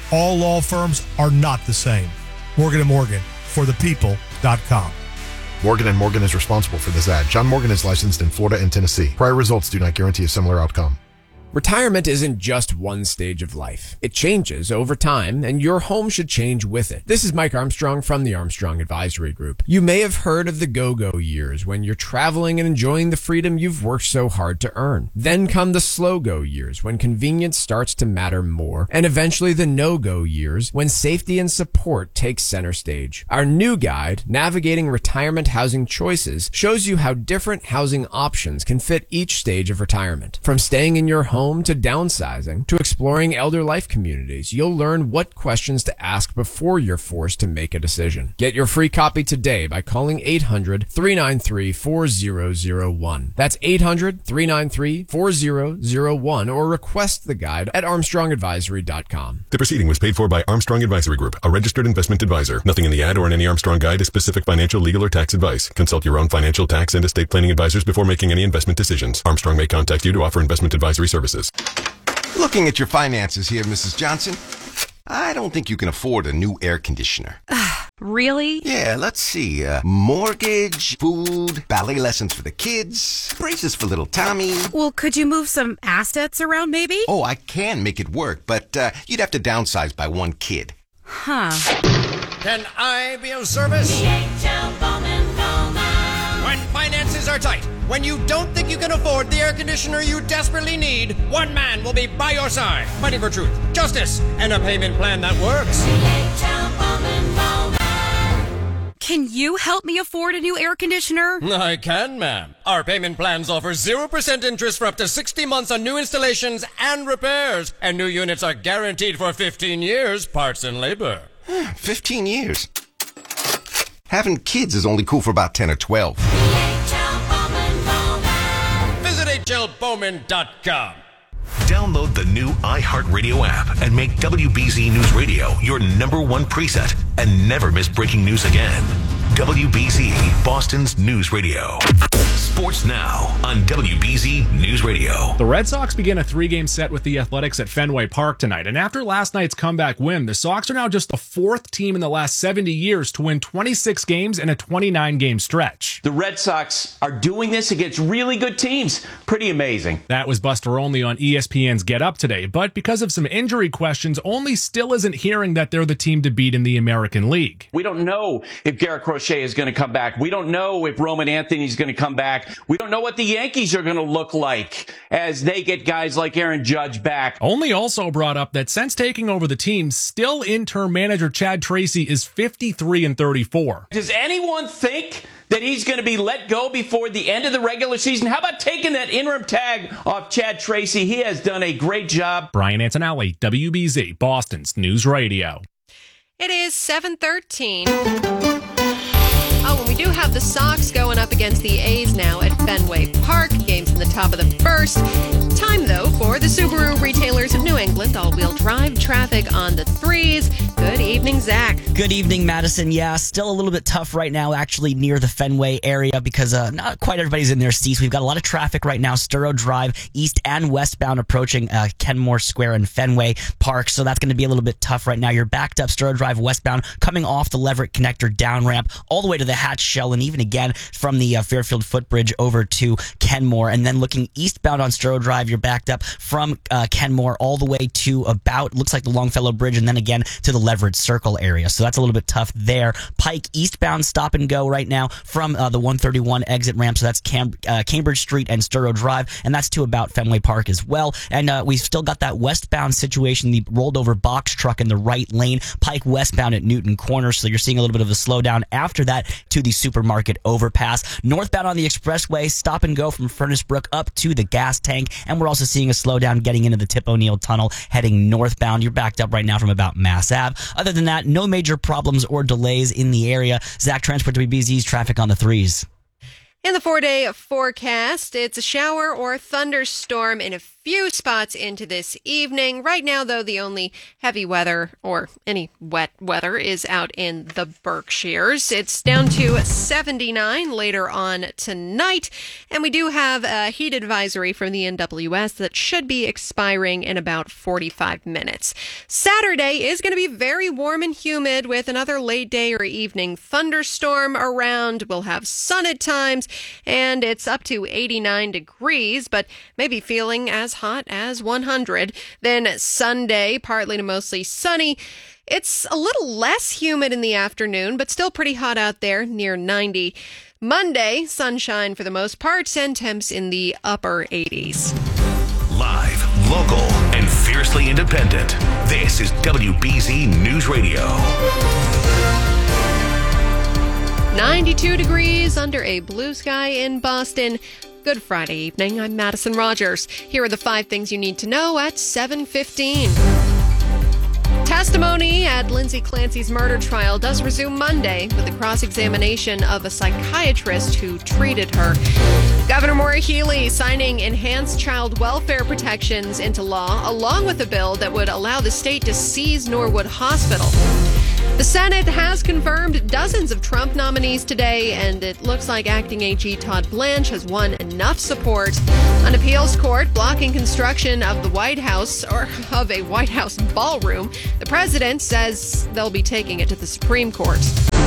All law firms are not the same. Morgan and Morgan, for the people dot com. Morgan and Morgan is responsible for this ad. John Morgan is licensed in Florida and Tennessee. Prior results do not guarantee a similar outcome. Retirement isn't just one stage of life. It changes over time, and your home should change with it. This is Mike Armstrong from the Armstrong Advisory Group. You may have heard of the go-go years when you're traveling and enjoying the freedom you've worked so hard to earn. Then come the slow-go years when convenience starts to matter more, and eventually the no-go years when safety and support take center stage. Our new guide, Navigating Retirement Housing Choices, shows you how different housing options can fit each stage of retirement. From staying in your home home to downsizing to exploring elder life communities, you'll learn what questions to ask before you're forced to make a decision. Get your free copy today by calling eight hundred, three nine three, four zero zero one. That's eight hundred, three nine three, four zero zero one, or request the guide at armstrong advisory dot com. The proceeding was paid for by Armstrong Advisory Group, a registered investment advisor. Nothing in the ad or in any Armstrong guide is specific financial, legal, or tax advice. Consult your own financial, tax, and estate planning advisors before making any investment decisions. Armstrong may contact you to offer investment advisory services. Looking at your finances here, Missus Johnson, I don't think you can afford a new air conditioner. Really? Yeah, let's see. Uh, mortgage, food, ballet lessons for the kids, braces for little Tommy. Well, could you move some assets around, maybe? Oh, I can make it work, but uh, you'd have to downsize by one kid. Huh. Can I be of service? When finances are tight, when you don't think you can afford the air conditioner you desperately need, one man will be by your side, fighting for truth, justice, and a payment plan that works. Can you help me afford a new air conditioner? I can, ma'am. Our payment plans offer zero percent interest for up to sixty months on new installations and repairs, and new units are guaranteed for fifteen years, parts and labor. fifteen years? Having kids is only cool for about ten or twelve. Visit H L Bowman dot com. Download the new iHeartRadio app and make W B Z News Radio your number one preset and never miss breaking news again. W B Z, Boston's news radio. Sports now on W B Z News Radio. The Red Sox begin a three-game set with the Athletics at Fenway Park tonight. And after last night's comeback win, the Sox are now just the fourth team in the last seventy years to win twenty-six games in a twenty-nine game stretch. The Red Sox are doing this against really good teams. Pretty amazing. That was Buster Olney on E S P N's Get Up today. But because of some injury questions, Olney still isn't hearing that they're the team to beat in the American League. We don't know if Garrett Crochet is going to come back. We don't know if Roman Anthony is going to come back. We don't know what the Yankees are going to look like as they get guys like Aaron Judge back. Olney also brought up that since taking over the team, still interim manager Chad Tracy is fifty-three and thirty-four. Does anyone think that he's going to be let go before the end of the regular season? How about taking that interim tag off Chad Tracy? He has done a great job. Brian Antonelli, W B Z, Boston's News Radio. It is seven thirteen. Oh, and we do have the Sox going up against the A's now at Fenway Park. Games in the top of the first. Time, though, for the Subaru Retailers of New England all-wheel drive traffic on the threes. Good evening, Zach. Good evening, Madison. Yeah, still a little bit tough right now, actually, near the Fenway area because uh, not quite everybody's in their seats. We've got a lot of traffic right now. Sturrow Drive, east and westbound, approaching uh, Kenmore Square and Fenway Park. So that's going to be a little bit tough right now. You're backed up Sturrow Drive westbound, coming off the Leverett Connector down ramp, all the way to the Hatch Shell, and even again from the uh, Fairfield Footbridge over to Kenmore. And then looking eastbound on Sturrow Drive, you're backed up from uh, Kenmore all the way to about, looks like the Longfellow Bridge, and then again to the Leverett Circle area. So that's a little bit tough there. Pike eastbound stop and go right now from uh, the one thirty-one exit ramp. So that's Cam- uh, Cambridge Street and Sturrow Drive, and that's to about Fenway Park as well. And uh, we've still got that westbound situation, the rolled over box truck in the right lane, Pike westbound at Newton Corner. So you're seeing a little bit of a slowdown after that to the supermarket overpass. Northbound on the expressway, stop and go from Furnace Brook up to the gas tank. And we're also seeing a slowdown getting into the Tip O'Neill Tunnel heading northbound. You're backed up right now from about Mass Ave. Other than that, no major problems or delays in the area. Zach, Transport W B Z's traffic on the threes. In the four-day forecast, it's a shower or thunderstorm in effect few spots into this evening. Right now, though, the only heavy weather or any wet weather is out in the Berkshires. It's down to seventy-nine later on tonight, and we do have a heat advisory from the N W S that should be expiring in about forty-five minutes. Saturday is going to be very warm and humid with another late day or evening thunderstorm around. We'll have sun at times, and it's up to eighty-nine degrees, but maybe feeling as hot as one hundred. Then Sunday, partly to mostly sunny. It's a little less humid in the afternoon, but still pretty hot out there, near ninety. Monday, sunshine for the most part, and temps in the upper eighties. Live, local, and fiercely independent. This is W B Z News Radio. ninety-two degrees under a blue sky in Boston. Good Friday evening. I'm Madison Rogers. Here are the five things you need to know at seven fifteen. Testimony at Lindsay Clancy's murder trial does resume Monday with the cross-examination of a psychiatrist who treated her. Governor Maura Healey signing enhanced child welfare protections into law, along with a bill that would allow the state to seize Norwood Hospital. The Senate has confirmed dozens of Trump nominees today, and it looks like acting A G Todd Blanche has won enough support. An appeals court blocking construction of the White House, or of a White House ballroom. The president says they'll be taking it to the Supreme Court.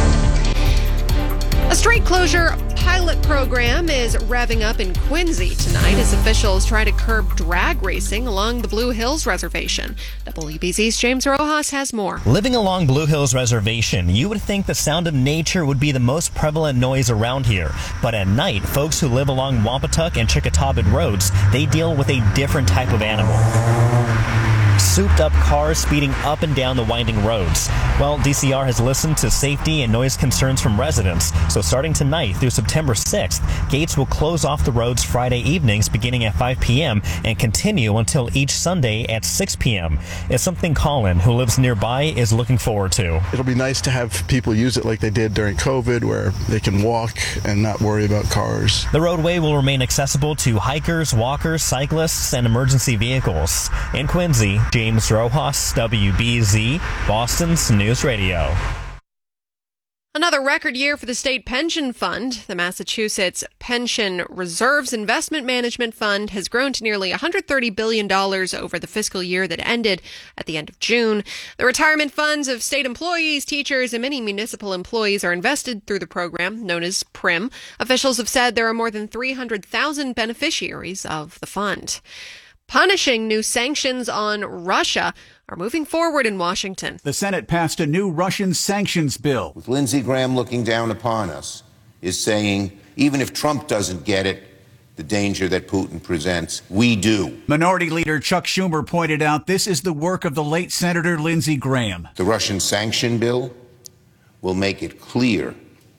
A street closure pilot program is revving up in Quincy tonight as officials try to curb drag racing along the Blue Hills Reservation. W B Z's James Rojas has more. Living along Blue Hills Reservation, you would think the sound of nature would be the most prevalent noise around here. But at night, folks who live along Wampatuck and Chickatawbin roads, they deal with a different type of animal. Souped-up cars speeding up and down the winding roads. Well, D C R has listened to safety and noise concerns from residents, so starting tonight through September sixth, gates will close off the roads Friday evenings beginning at five p.m. and continue until each Sunday at six p.m. It's something Colin, who lives nearby, is looking forward to. It'll be nice to have people use it like they did during COVID, where they can walk and not worry about cars. The roadway will remain accessible to hikers, walkers, cyclists, and emergency vehicles. In Quincy, James Rojas, W B Z, Boston's News Radio. Another record year for the state pension fund. The Massachusetts Pension Reserves Investment Management Fund has grown to nearly one hundred thirty billion dollars over the fiscal year that ended at the end of June. The retirement funds of state employees, teachers, and many municipal employees are invested through the program known as P R I M. Officials have said there are more than three hundred thousand beneficiaries of the fund. Punishing new sanctions on Russia are moving forward in Washington. The Senate passed a new Russian sanctions bill. With Lindsey Graham looking down upon us, is saying, even if Trump doesn't get it, the danger that Putin presents, we do. Minority Leader Chuck Schumer pointed out this is the work of the late Senator Lindsey Graham. The Russian sanction bill will make it clear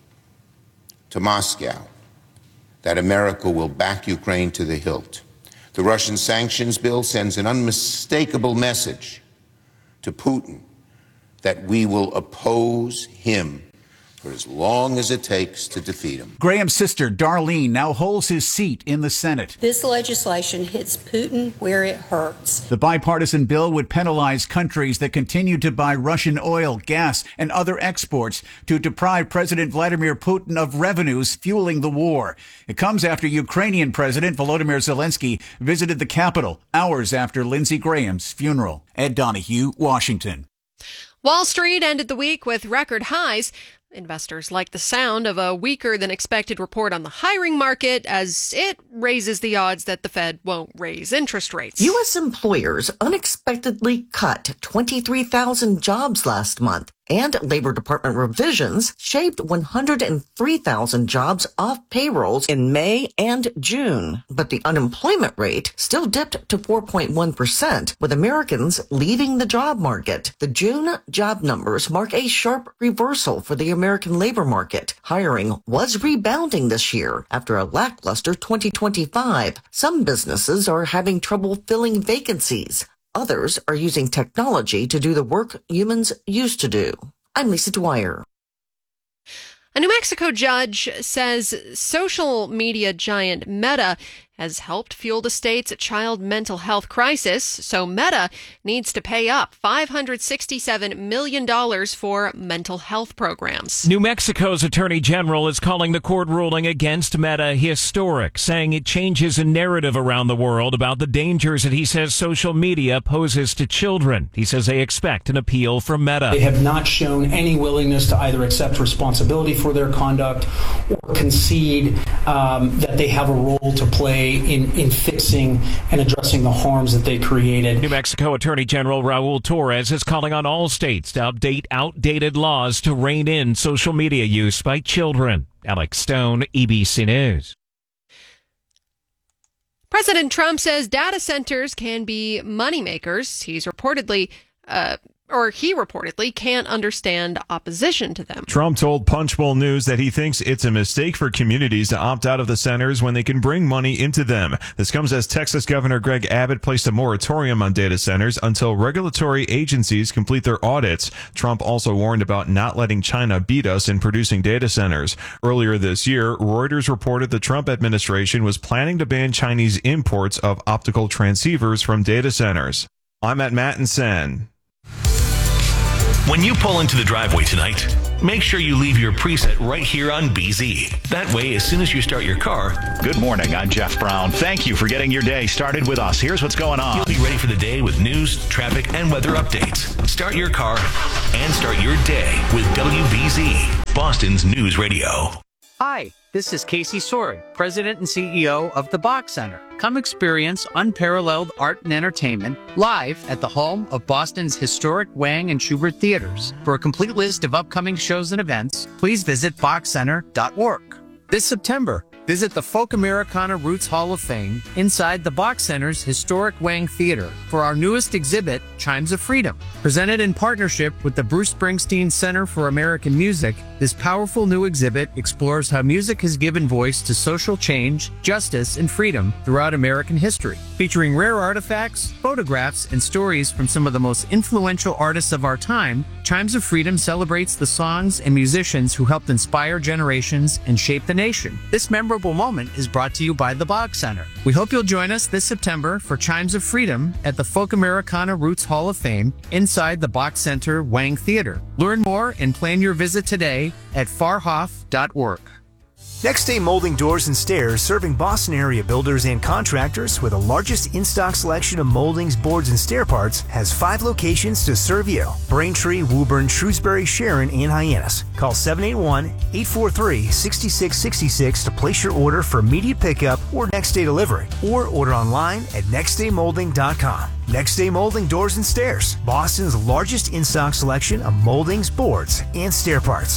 to Moscow that America will back Ukraine to the hilt. The Russian sanctions bill sends an unmistakable message to Putin that we will oppose him for as long as it takes to defeat him. Graham's sister, Darlene, now holds his seat in the Senate. This legislation hits Putin where it hurts. The bipartisan bill would penalize countries that continue to buy Russian oil, gas, and other exports to deprive President Vladimir Putin of revenues fueling the war. It comes after Ukrainian President Volodymyr Zelensky visited the capital hours after Lindsey Graham's funeral. Ed Donahue, Washington. Wall Street ended the week with record highs. Investors like the sound of a weaker than expected report on the hiring market, as it raises the odds that the Fed won't raise interest rates. U S employers unexpectedly cut twenty-three thousand jobs last month, and Labor Department revisions shaved one hundred three thousand jobs off payrolls in May and June. But the unemployment rate still dipped to four point one percent, with Americans leaving the job market. The June job numbers mark a sharp reversal for the American labor market. Hiring was rebounding this year after a lackluster twenty twenty-five. Some businesses are having trouble filling vacancies. Others are using technology to do the work humans used to do. I'm Lisa Dwyer. A New Mexico judge says social media giant Meta has helped fuel the state's child mental health crisis, so Meta needs to pay up five hundred sixty-seven million dollars for mental health programs. New Mexico's Attorney General is calling the court ruling against Meta historic, saying it changes a narrative around the world about the dangers that he says social media poses to children. He says they expect an appeal from Meta. They have not shown any willingness to either accept responsibility for their conduct or concede um, that they have a role to play in, in fixing and addressing the harms that they created. New Mexico Attorney General Raul Torres is calling on all states to update outdated laws to rein in social media use by children. Alex Stone, E B C News. President Trump says data centers can be moneymakers. He's reportedly, uh, or he reportedly can't understand opposition to them. Trump told Punchbowl News that he thinks it's a mistake for communities to opt out of the centers when they can bring money into them. This comes as Texas Governor Greg Abbott placed a moratorium on data centers until regulatory agencies complete their audits. Trump also warned about not letting China beat us in producing data centers. Earlier this year, Reuters reported the Trump administration was planning to ban Chinese imports of optical transceivers from data centers. I'm at Mattinson. When you pull into the driveway tonight, make sure you leave your preset right here on B Z. That way, as soon as you start your car... Good morning, I'm Jeff Brown. Thank you for getting your day started with us. Here's what's going on. You'll be ready for the day with news, traffic, and weather updates. Start your car and start your day with W B Z, Boston's News Radio. Hi, this is Casey Sorg, President and C E O of the Box Center. Come experience unparalleled art and entertainment live at the home of Boston's historic Wang and Schubert theaters. For a complete list of upcoming shows and events, please visit box center dot org. This September, visit the Folk Americana Roots Hall of Fame inside the Box Center's historic Wang Theater for our newest exhibit, Chimes of Freedom. Presented in partnership with the Bruce Springsteen Center for American Music, this powerful new exhibit explores how music has given voice to social change, justice, and freedom throughout American history. Featuring rare artifacts, photographs, and stories from some of the most influential artists of our time, Chimes of Freedom celebrates the songs and musicians who helped inspire generations and shape the nation. This memorable moment is brought to you by the Box Center. We hope you'll join us this September for Chimes of Freedom at the Folk Americana Roots Hall of Fame inside the Box Center Wang Theater. Learn more and plan your visit today at farhoff dot org. Next Day Molding Doors and Stairs, serving Boston area builders and contractors with the largest in-stock selection of moldings, boards, and stair parts, has five locations to serve you. Braintree, Woburn, Shrewsbury, Sharon, and Hyannis. Call seven eight one, eight four three, six six six six to place your order for immediate pickup or next day delivery, or order online at next day molding dot com. Next Day Molding Doors and Stairs, Boston's largest in-stock selection of moldings, boards, and stair parts.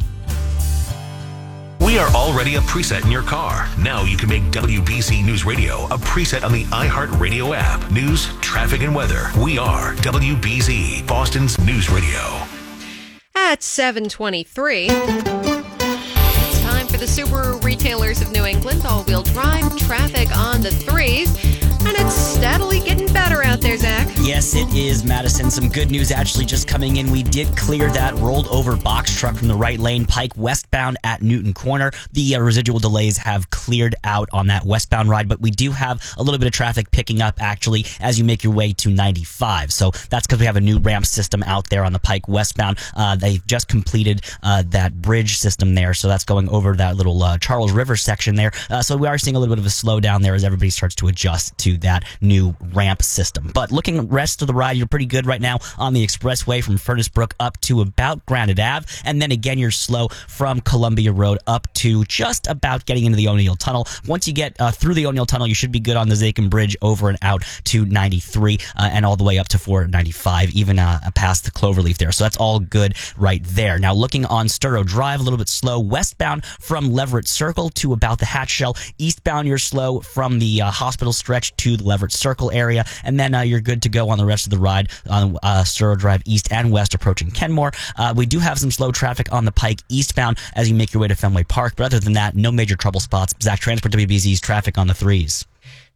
We are already a preset in your car. Now you can make W B Z News Radio a preset on the iHeartRadio app. News, traffic, and weather. We are W B Z, Boston's News Radio. At seven twenty-three, it's time for the Subaru Retailers of New England all-wheel drive traffic on the threes. And it's steadily getting better out there, Zach. Yes, it is, Madison. Some good news actually just coming in. We did clear that rolled over box truck from the right lane, Pike westbound at Newton Corner. The uh, residual delays have cleared out on that westbound ride, but we do have a little bit of traffic picking up actually as you make your way to ninety-five. So that's because we have a new ramp system out there on the Pike westbound. Uh, they've just completed uh, that bridge system there, so that's going over that little uh, Charles River section there. Uh, so we are seeing a little bit of a slowdown there as everybody starts to adjust to that new ramp system. But looking rest of the ride, you're pretty good right now on the expressway from Furnace Brook up to about Granite Ave. And then again, you're slow from Columbia Road up to just about getting into the O'Neill Tunnel. Once you get uh, through the O'Neill Tunnel, you should be good on the Zakin Bridge over and out to ninety-three uh, and all the way up to four ninety-five, even uh, past the Cloverleaf there. So that's all good right there. Now looking on Sturrow Drive, a little bit slow westbound from Leverett Circle to about the Hatch Shell. Eastbound, you're slow from the uh, hospital stretch to the Leverett Circle area, and then uh, you're good to go on the rest of the ride on uh, Sturrow Drive east and west approaching Kenmore. Uh, we do have some slow traffic on the Pike eastbound as you make your way to Fenway Park, but other than that, no major trouble spots. Zach Transport, W B Z's traffic on the threes.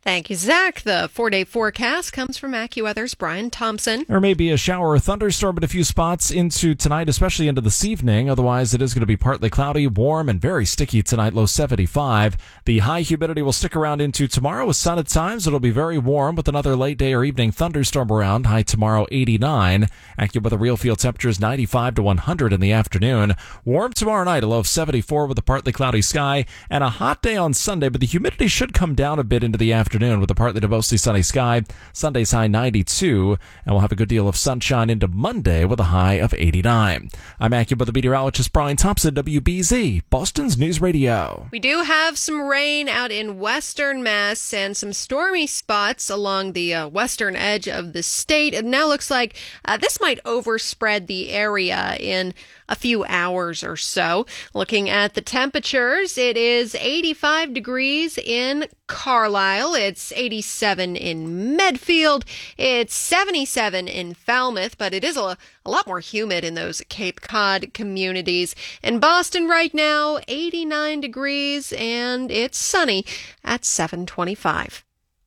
Thank you, Zach. The four-day forecast comes from AccuWeather's Brian Thompson. There may be a shower or thunderstorm at a few spots into tonight, especially into this evening. Otherwise, it is going to be partly cloudy, warm, and very sticky tonight, low seventy-five. The high humidity will stick around into tomorrow with sun at times. It'll be very warm with another late day or evening thunderstorm around. High tomorrow, eighty-nine. AccuWeather real field temperatures ninety-five to one hundred in the afternoon. Warm tomorrow night, a low of seventy-four with a partly cloudy sky. And a hot day on Sunday, but the humidity should come down a bit into the afternoon with a partly to mostly sunny sky. Sunday's high ninety-two, and we'll have a good deal of sunshine into Monday with a high of eighty-nine. I'm AccuWeather meteorologist Brian Thompson, W B Z, Boston's News Radio. We do have some rain out in western Mass and some stormy spots along the uh, western edge of the state. It now looks like uh, this might overspread the area in a few hours or so. Looking at the temperatures, it is eighty-five degrees in Carlisle. It's eighty-seven in Medfield. It's seventy-seven in Falmouth, but it is a, a lot more humid in those Cape Cod communities. In Boston right now, eighty-nine degrees, and it's sunny at seven twenty-five.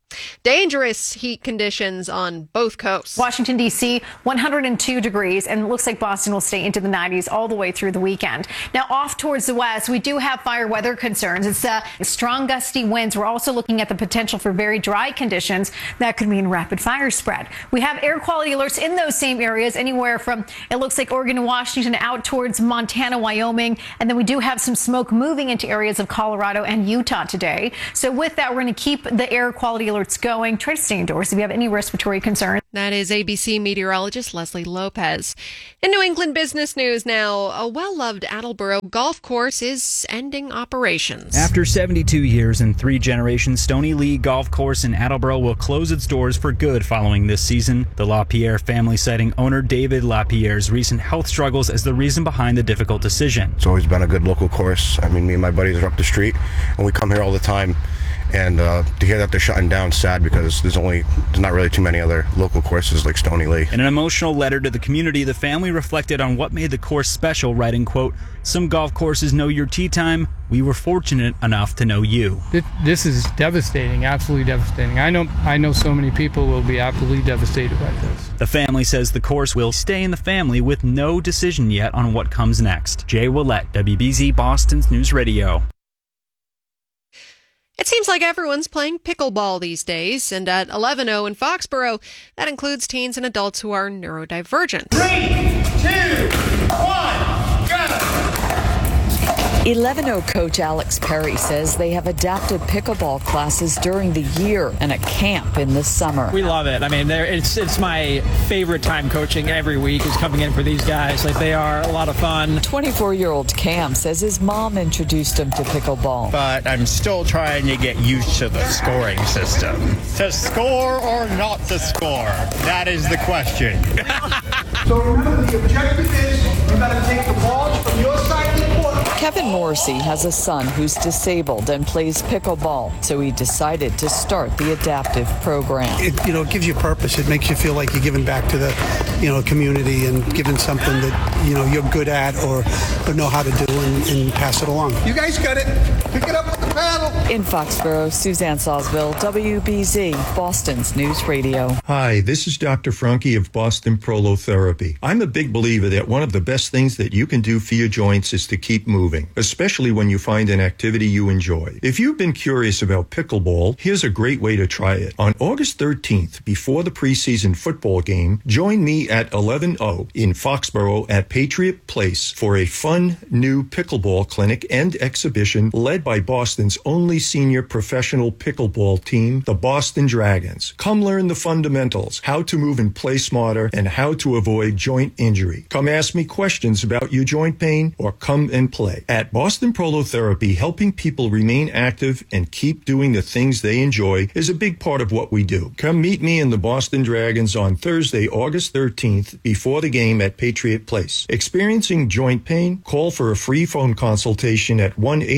Dangerous heat conditions on both coasts. Washington, D C, one hundred two degrees, and it looks like Boston will stay into the nineties all the way through the weekend. Now, off towards the west, we do have fire weather concerns. It's uh, strong gusty winds. We're also looking at the potential for very dry conditions. That could mean rapid fire spread. We have air quality alerts in those same areas, anywhere from, it looks like Oregon and Washington out towards Montana, Wyoming, and then we do have some smoke moving into areas of Colorado and Utah today. So with that, we're going to keep the air quality alerts going. Try to stay indoors if you have any respiratory concerns. That is A B C meteorologist Leslie Lopez. In New England business news now, a well-loved Attleboro golf course is ending operations. After seventy-two years and three generations, Stony Lee Golf Course in Attleboro will close its doors for good following this season. The LaPierre family citing owner David LaPierre's recent health struggles as the reason behind the difficult decision. It's always been a good local course. I mean, me and my buddies are up the street, and we come here all the time. And uh, to hear that they're shutting down, sad, because there's only there's not really too many other local courses like Stony Lee. In an emotional letter to the community, the family reflected on what made the course special, writing, quote, "Some golf courses know your tee time. We were fortunate enough to know you." This is devastating, absolutely devastating. I know I know so many people will be absolutely devastated by this. The family says the course will stay in the family with no decision yet on what comes next. Jay Willett, W B Z Boston's News Radio. It seems like everyone's playing pickleball these days, and at eleven oh in Foxborough, that includes teens and adults who are neurodivergent. Three, two, one, go! eleven oh coach Alex Perry says they have adapted pickleball classes during the year and a camp in the summer. We love it. I mean, it's it's my favorite time coaching every week is coming in for these guys. Like, they are a lot of fun. twenty-four-year-old Cam says his mom introduced him to pickleball. But I'm still trying to get used to the scoring system. To score or not to score? That is the question. So remember, the objective is you got to take the balls from your side of the court. Kevin Morrissey has a son who's disabled and plays pickleball, so he decided to start the adaptive program. It, you know, it gives you purpose. It makes you feel like you're giving back to the, you know, community and giving something that, you know, you're good at or, or know how to do and, and pass it along. You guys got it. Pick it up with the paddle. In Foxborough, Suzanne Sawsville, W B Z, Boston's News Radio. Hi, this is Doctor Franke of Boston Prolotherapy. I'm a big believer that one of the best things that you can do for your joints is to keep moving, especially when you find an activity you enjoy. If you've been curious about pickleball, here's a great way to try it. On August thirteenth, before the preseason football game, join me at eleven oh in Foxborough at Patriot Place for a fun new pickleball clinic and exhibition led by Boston's only senior professional pickleball team, the Boston Dragons. Come learn the fundamentals, how to move and play smarter, and how to avoid joint injury. Come ask me questions about your joint pain or come and play. At Boston Prolotherapy, helping people remain active and keep doing the things they enjoy is a big part of what we do. Come meet me and the Boston Dragons on Thursday, August thirteenth, before the game at Patriot Place. Experiencing joint pain? Call for a free phone consultation at one eight three three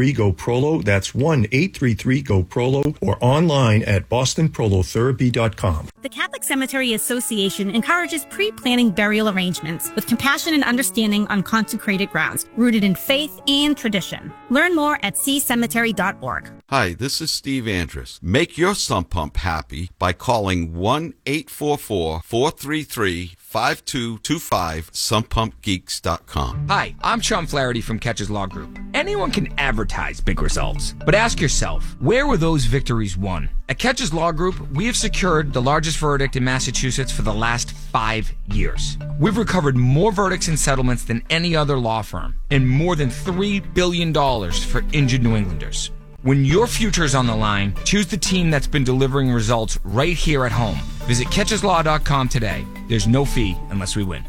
three, G O, P R O L O. That's one eight three three, G O, P R O L O, or online at boston prolotherapy dot com. The Catholic Cemetery Association encourages pre-planning burial arrangements with compassion and understanding on consecrated grounds, rooted in faith and tradition. Learn more at c cemetery dot org. Hi, this is Steve Andrus. Make your sump pump happy by calling one eight four four, four three three, five two two five, sump pump geeks dot com. Hi, I'm Sean Flaherty from Catches Law Group. Anyone can advertise big results, but ask yourself, where were those victories won? At Catches Law Group, we have secured the largest verdict in Massachusetts for the last five years. We've recovered more verdicts and settlements than any other law firm, and more than three billion dollars for injured New Englanders. When your future is on the line, choose the team that's been delivering results right here at home. Visit catches law dot com today. There's no fee unless we win.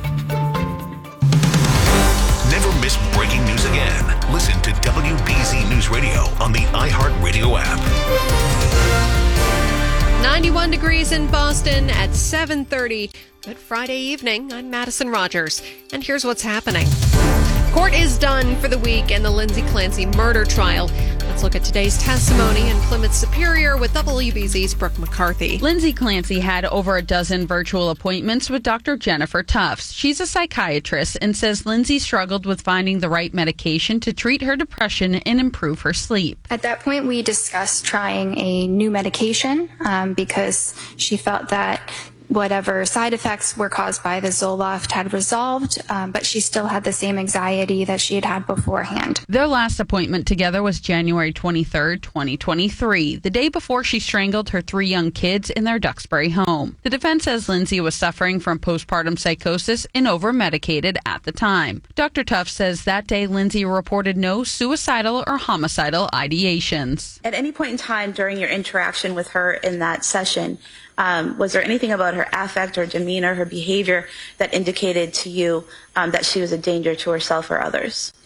Never miss breaking news again. Listen to W B Z News Radio on the iHeartRadio app. ninety-one degrees in Boston at seven thirty. Good Friday evening. I'm Madison Rogers, and here's what's happening. Court is done for the week in the Lindsay Clancy murder trial. Let's look at today's testimony in Plymouth Superior with W B Z's Brooke McCarthy. Lindsay Clancy had over a dozen virtual appointments with Doctor Jennifer Tufts. She's a psychiatrist and says Lindsay struggled with finding the right medication to treat her depression and improve her sleep. At that point, we discussed trying a new medication um, because she felt that whatever side effects were caused by the Zoloft had resolved, um, but she still had the same anxiety that she had had beforehand. Their last appointment together was January twenty-third, twenty twenty-three, the day before she strangled her three young kids in their Duxbury home. The defense says Lindsay was suffering from postpartum psychosis and over-medicated at the time. Doctor Tufts says that day Lindsay reported no suicidal or homicidal ideations. At any point in time during your interaction with her in that session, Um, was there anything about her affect or demeanor, her behavior, that indicated to you um, that she was a danger to herself or others?